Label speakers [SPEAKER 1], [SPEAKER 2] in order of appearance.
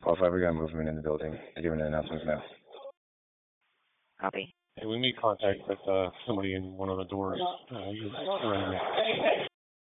[SPEAKER 1] Call 5, we got movement in the building. They're giving announcements now.
[SPEAKER 2] Copy.
[SPEAKER 3] Hey, we made contact with somebody in one of the doors. He's surrendering.